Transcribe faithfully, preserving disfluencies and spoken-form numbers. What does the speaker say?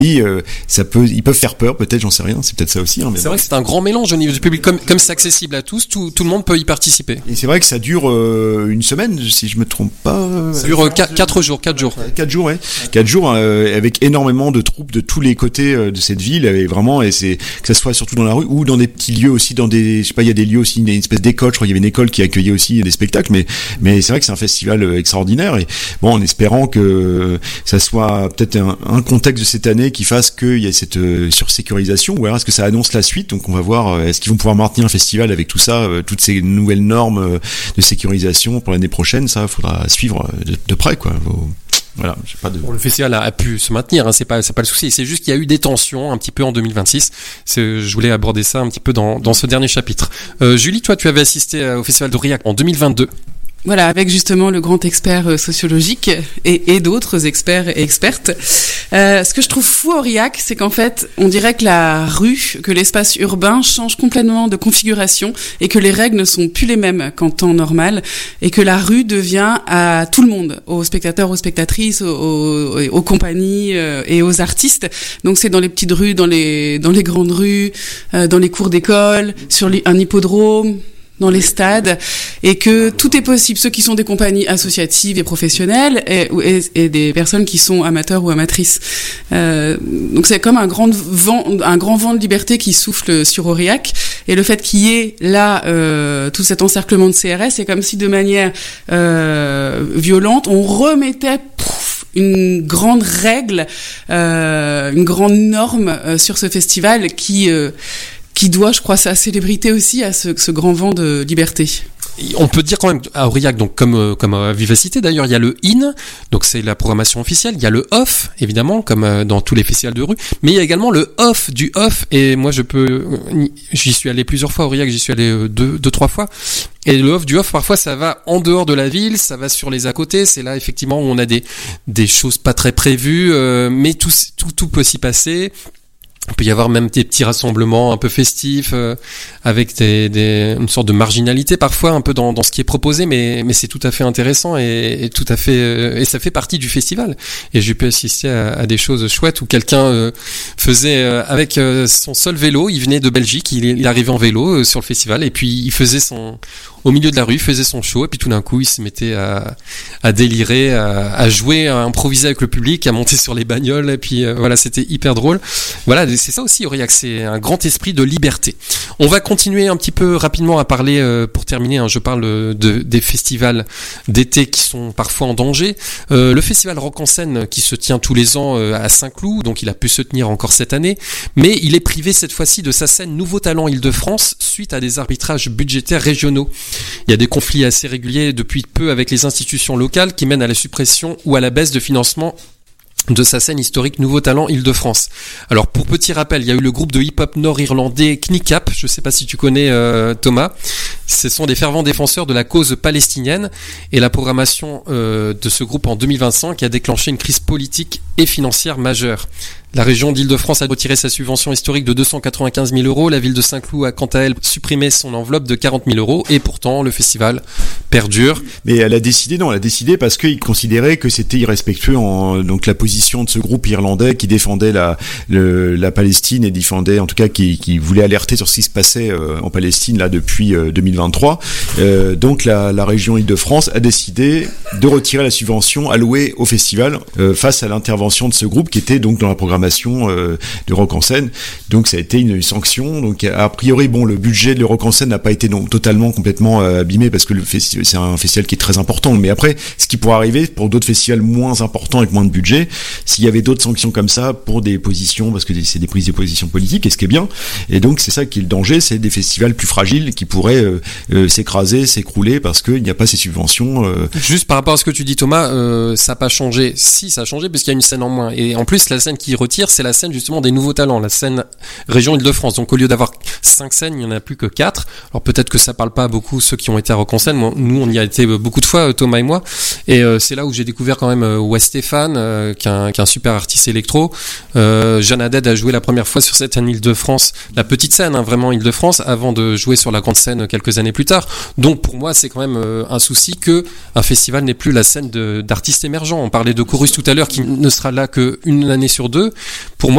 Euh, ça peut, ils peuvent faire peur, peut-être, j'en sais rien, c'est peut-être ça aussi. Hein, mais c'est vrai que c'est un grand mélange au niveau du public, comme comme c'est accessible à tous, tout, tout le monde peut y participer. Et c'est vrai que ça dure euh, une semaine, si je me trompe pas. Ça dure euh, quatre jours, quatre jours. Quatre jours, ouais. Quatre jours euh, avec énormément de troupes de tous les côtés euh, de cette ville, et vraiment, et c'est que ça soit surtout dans la rue ou dans des petits lieux aussi, dans des, je sais pas, il y a des lieux aussi, une espèce d'école, je crois qu'il y avait une école qui accueillait aussi des spectacles, mais mais c'est vrai que c'est un festival extraordinaire, et bon, en espérant que ça soit peut-être un, un contexte de cette année qui fasse qu'il y ait cette euh, sursécurisation, ou alors est-ce que ça annonce la suite, donc on va voir, euh, est-ce qu'ils vont pouvoir maintenir un festival avec tout ça, euh, toutes ces nouvelles normes euh, de sécurisation pour l'année prochaine, ça faudra suivre de, de près, quoi. Faut... Voilà, j'ai pas de... Bon, le festival a, a pu se maintenir, hein, c'est pas c'est pas le souci, c'est juste qu'il y a eu des tensions un petit peu en deux mille vingt-six. C'est, je voulais aborder ça un petit peu dans dans ce dernier chapitre. Euh, Julie, toi tu avais assisté au festival d'Aurillac en deux mille vingt-deux. Voilà, avec justement le grand expert sociologique et, et d'autres experts et expertes. Euh, ce que je trouve fou à Aurillac, c'est qu'en fait, on dirait que la rue, que l'espace urbain change complètement de configuration et que les règles ne sont plus les mêmes qu'en temps normal et que la rue devient à tout le monde, aux spectateurs, aux spectatrices, aux, aux, aux compagnies et aux artistes. Donc c'est dans les petites rues, dans les dans les grandes rues, dans les cours d'école, sur un hippodrome, dans les stades, et que tout est possible. Ceux qui sont des compagnies associatives et professionnelles, et, et, et des personnes qui sont amateurs ou amatrices. Euh, donc c'est comme un grand vent, un grand vent de liberté qui souffle sur Aurillac. Et le fait qu'il y ait là euh, tout cet encerclement de C R S, c'est comme si de manière euh, violente, on remettait pouf, une grande règle, euh, une grande norme euh, sur ce festival qui euh, qui doit, je crois, sa célébrité aussi à ce, ce grand vent de liberté. On peut dire quand même à Aurillac, donc comme comme à Vivacité d'ailleurs, il y a le in, donc c'est la programmation officielle, il y a le off évidemment comme dans tous les festivals de rue, mais il y a également le off du off, et moi je peux, j'y suis allé plusieurs fois à Aurillac, j'y suis allé deux deux trois fois, et le off du off parfois ça va en dehors de la ville, ça va sur les à côté, c'est là effectivement où on a des des choses pas très prévues, euh, mais tout tout tout peut s'y passer. Il peut y avoir même des petits rassemblements un peu festifs, euh, avec des, des, une sorte de marginalité parfois un peu dans, dans ce qui est proposé, mais, mais c'est tout à fait intéressant et, et tout à fait euh, et ça fait partie du festival. Et j'ai pu assister à, à des choses chouettes où quelqu'un euh, faisait euh, avec euh, son seul vélo, il venait de Belgique, il, il arrivait en vélo euh, sur le festival et puis il faisait son au milieu de la rue, il faisait son show et puis tout d'un coup il se mettait à, à délirer, à, à jouer, à improviser avec le public, à monter sur les bagnoles et puis euh, voilà, c'était hyper drôle. Voilà, c'est ça aussi Aurillac, c'est un grand esprit de liberté. On va continuer un petit peu rapidement à parler, euh, pour terminer, hein, je parle de, des festivals d'été qui sont parfois en danger. Euh, le festival Rock en Seine qui se tient tous les ans euh, à Saint-Cloud, donc il a pu se tenir encore cette année, mais il est privé cette fois-ci de sa scène Nouveau Talent Île-de-France suite à des arbitrages budgétaires régionaux. Il y a des conflits assez réguliers depuis peu avec les institutions locales qui mènent à la suppression ou à la baisse de financement de sa scène historique Nouveau Talent Île-de-France. Alors pour petit rappel, il y a eu le groupe de hip-hop nord-irlandais Knicap, je ne sais pas si tu connais euh, Thomas, ce sont des fervents défenseurs de la cause palestinienne et la programmation euh, de ce groupe en deux mille vingt-cinq a déclenché une crise politique et financière majeure. La région d'Île-de-France a retiré sa subvention historique de deux cent quatre-vingt-quinze mille euros. La ville de Saint-Cloud a quant à elle supprimé son enveloppe de quarante mille euros. Et pourtant, le festival perdure. Mais elle a décidé, non, elle a décidé parce qu'il considérait que c'était irrespectueux en, donc la position de ce groupe irlandais qui défendait la, le, la Palestine et défendait, en tout cas, qui, qui voulait alerter sur ce qui se passait euh, en Palestine, là, depuis euh, deux mille vingt-trois. Euh, donc, la, la région Île-de-France a décidé de retirer la subvention allouée au festival euh, face à l'intervention de ce groupe qui était donc dans la programmation Euh, de Rock en Seine. Donc ça a été une, une sanction. Donc a priori, bon, le budget de Rock en Seine n'a pas été donc totalement, complètement euh, abîmé parce que le festi- c'est un festival qui est très important. Mais après, ce qui pourrait arriver pour d'autres festivals moins importants avec moins de budget, s'il y avait d'autres sanctions comme ça pour des positions, parce que c'est des prises de position politiques, et ce qui est bien. Et donc c'est ça qui est le danger, c'est des festivals plus fragiles qui pourraient euh, euh, s'écraser, s'écrouler parce qu'il n'y a pas ces subventions. Euh... Juste par rapport à ce que tu dis, Thomas, euh, ça n'a pas changé. Si, ça a changé parce qu'il y a une scène en moins. Et en plus, la scène qui retire, c'est la scène justement des nouveaux talents, la scène région Île-de-France. Donc au lieu d'avoir cinq scènes, il n'y en a plus que quatre. Alors peut-être que ça parle pas à beaucoup ceux qui ont été à Rock en Seine. Moi, nous, on y a été beaucoup de fois, Thomas et moi. Et euh, c'est là où j'ai découvert quand même euh, Wes Stéphane, euh, qui est un, qui est un super artiste électro. Euh, Jeanne Haddad a joué la première fois sur cette scène Île-de-France, la petite scène, hein, vraiment Île-de-France, avant de jouer sur la grande scène quelques années plus tard. Donc pour moi, c'est quand même euh, un souci que un festival n'est plus la scène de, d'artistes émergents. On parlait de Chorus tout à l'heure, qui ne sera là qu'une année sur deux. Pour moi,